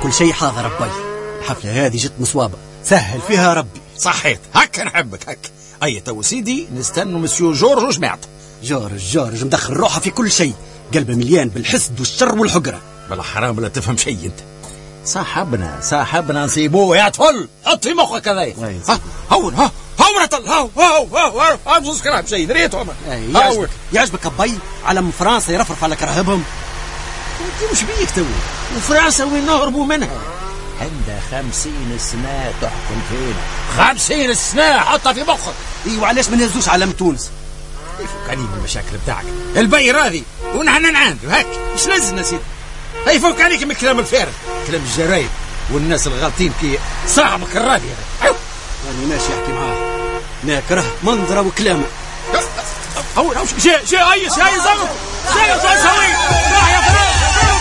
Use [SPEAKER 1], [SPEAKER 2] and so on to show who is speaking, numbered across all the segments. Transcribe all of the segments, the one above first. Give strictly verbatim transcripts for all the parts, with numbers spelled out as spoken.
[SPEAKER 1] كل شيء حاضر ربي. الحفلة هذه جت مصوابة، سهل فيها ربي.
[SPEAKER 2] صحيت، هكا نحبك هكا. أي تو سيدي نستنوا مسيو جورج وجماعته.
[SPEAKER 1] جورج جورج مدخل روحه في كل شيء، قلبه مليان بالحسد والشر والحقرة.
[SPEAKER 2] بلا حرام لا تفهم شيء انت. صاحبنا صاحبنا نسيبوه يا طفل، حط في مخك هذا. ها هون ها هون طل هاو هاو هاو هاو هاو كلام شيء دريت عمر.
[SPEAKER 1] يعجبك يعجبك ابي علم فرنسا يرفرف على كراهبهم.
[SPEAKER 2] انت مش بيك تو؟ وفرنسا وين نهربوا منها؟ عندها خمسين سنة تحكم فينا. خمسين سنة حطها في مخك.
[SPEAKER 1] اي وعلاش ما نهزوش علم تونس؟
[SPEAKER 2] يفك عليك المشاكل بتاعك. البي راضي ونحن نعاندوا هاك. مش نزلنا سيدي. هاي فوق عليك من كلام الفارغ، كلام الجرايد والناس الغالطين كي صاحبك الراضي هذا.
[SPEAKER 1] راني ماشي احكي معاه، نكره منظره وكلامه.
[SPEAKER 2] هو هو شيء شيء اي شيء زغر شيء تسوي راح يا فراس.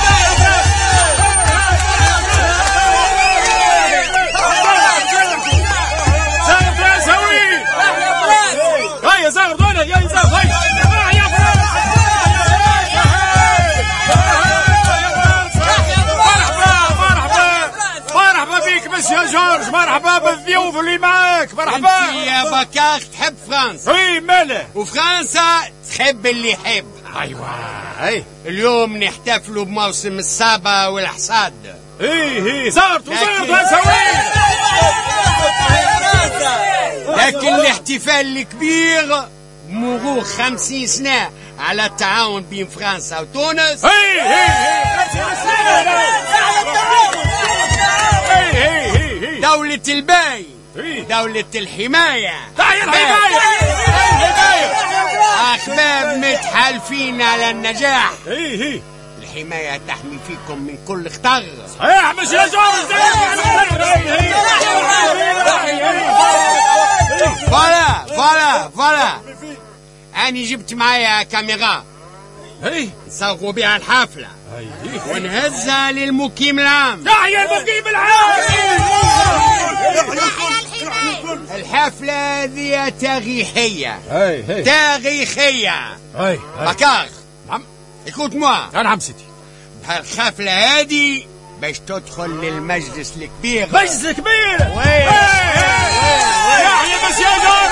[SPEAKER 2] يا زغر دونه يا زغر هاي راح يا فراس. بس يا جورج مرحبا بالضيوف اللي معاك. مرحبا.
[SPEAKER 3] انت يا بكاك تحب فرنسا.
[SPEAKER 2] اي ماله.
[SPEAKER 3] وفرنسا تحب اللي يحب.
[SPEAKER 2] ايوه اي.
[SPEAKER 3] اليوم نحتفلوا بموسم السابة والحصاد.
[SPEAKER 2] اي اي زارت وزارت هالسوين.
[SPEAKER 3] لكن الاحتفال الكبير مرور خمسين سنة على التعاون بين فرنسا وتونس.
[SPEAKER 2] اي اي
[SPEAKER 3] دولة الباي، دولة الحماية،
[SPEAKER 2] الحماية
[SPEAKER 3] أحباب متحالفين على النجاح.
[SPEAKER 2] اي اي
[SPEAKER 3] الحماية تحمي فيكم من كل خطر.
[SPEAKER 2] صحيح مش يا جورج.
[SPEAKER 3] فوالا فوالا فوالا. أنا جبت معايا كاميرا
[SPEAKER 2] اي
[SPEAKER 3] نصوروا بها الحفلة ونهزها للمقيم العام.
[SPEAKER 2] يحيى المقيم العام.
[SPEAKER 3] الحفلة هذه تاريخية. تاريخية. بكار écoute moi.
[SPEAKER 2] نعم سيدي.
[SPEAKER 3] الحفلة هذه باش تدخل للمجلس الكبير.
[SPEAKER 2] مجلس الكبير.
[SPEAKER 3] وي.
[SPEAKER 2] يحيى بس يا